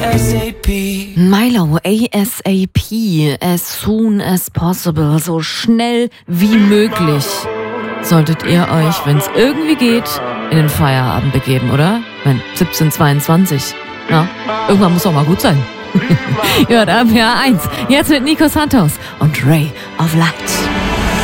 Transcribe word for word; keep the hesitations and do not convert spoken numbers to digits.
ASAP. Milo, ASAP, as soon as possible, so schnell wie möglich. Solltet ihr euch, wenn es irgendwie geht, in den Feierabend begeben, oder? Wenn siebzehn Uhr zweiundzwanzig. Ja, irgendwann muss auch mal gut sein. Hört ab, ja eins. Jetzt mit Nico Santos und Ray of Light.